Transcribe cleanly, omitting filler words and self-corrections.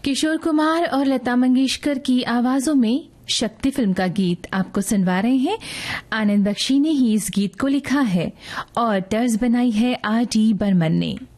किशोर कुमार और लता मंगेशकर की आवाजों में शक्ति फिल्म का गीत आपको सुनवा रहे हैं। आनंद बख्शी ने ही इस गीत को लिखा है और तर्ज बनाई है R.D. बर्मन ने।